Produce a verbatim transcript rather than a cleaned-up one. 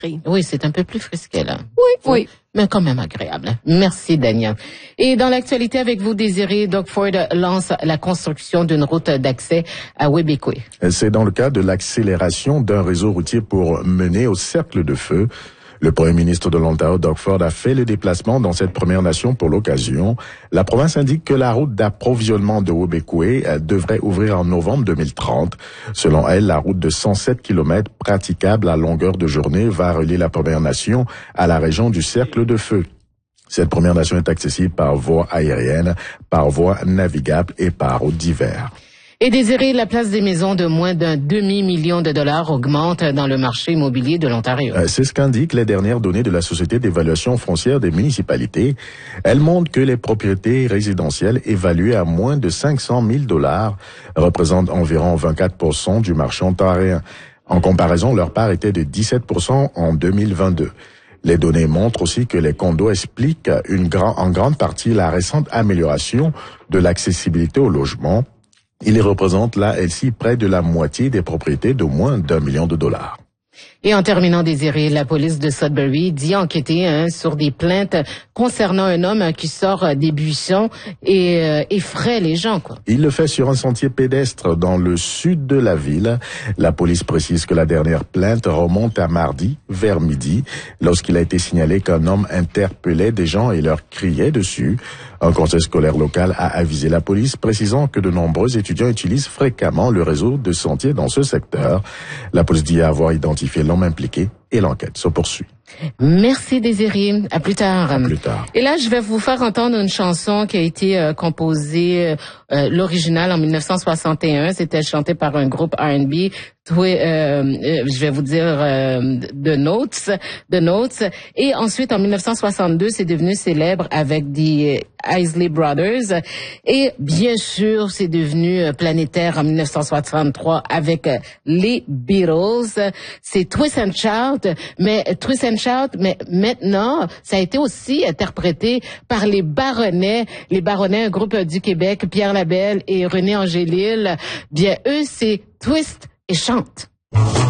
Oui, c'est un peu plus frisqué, là. Oui, oui. Mais quand même agréable. Merci, Daniel. Et dans l'actualité avec vous, Désiré, Doug Ford lance la construction d'une route d'accès à Wébécoé. C'est dans le cadre de l'accélération d'un réseau routier pour mener au cercle de feu. Le premier ministre de l'Ontario, Doug Ford, a fait le déplacement dans cette Première Nation pour l'occasion. La province indique que la route d'approvisionnement de Wébécoé devrait ouvrir en novembre deux mille trente. Selon elle, la route de cent sept kilomètres praticable à longueur de journée va relier la Première Nation à la région du Cercle de Feu. Cette Première Nation est accessible par voie aérienne, par voie navigable et par route d'hiver. Et Désiré, la place des maisons de moins d'un demi-million de dollars augmente dans le marché immobilier de l'Ontario. C'est ce qu'indiquent les dernières données de la Société d'évaluation foncière des municipalités. Elles montrent que les propriétés résidentielles évaluées à moins de cinq cent mille dollars représentent environ vingt-quatre pour cent du marché ontarien. En comparaison, leur part était de dix-sept pour cent en deux mille vingt-deux. Les données montrent aussi que les condos expliquent une grand, en grande partie la récente amélioration de l'accessibilité au logement. Ils représentent là, aussi près de la moitié des propriétés de moins d'un million de dollars. Et en terminant, Désiré, la police de Sudbury dit enquêter hein, sur des plaintes concernant un homme qui sort des buissons et euh, effraie les gens, quoi. Il le fait sur un sentier pédestre dans le sud de la ville. La police précise que la dernière plainte remonte à mardi, vers midi, lorsqu'il a été signalé qu'un homme interpellait des gens et leur criait dessus. Un conseil scolaire local a avisé la police, précisant que de nombreux étudiants utilisent fréquemment le réseau de sentiers dans ce secteur. La police dit avoir identifié l'homme impliqué et l'enquête se poursuit. Merci Désiré. À plus tard. À plus tard. Et là, je vais vous faire entendre une chanson qui a été euh, composée, euh, l'original en mille neuf cent soixante et un. C'était chanté par un groupe R and B. Oui, euh, euh, je vais vous dire euh, The Notes, The Notes. Et ensuite, en mille neuf cent soixante-deux, c'est devenu célèbre avec des Isley Brothers. Et bien sûr, c'est devenu euh, planétaire en mille neuf cent soixante-trois avec euh, les Beatles. C'est Twist and Shout, mais Twist and Shout, mais maintenant, ça a été aussi interprété par les Baronnets. Les Baronnets, un groupe du Québec, Pierre Labelle et René Angélil. Bien, eux, c'est Twist et chante.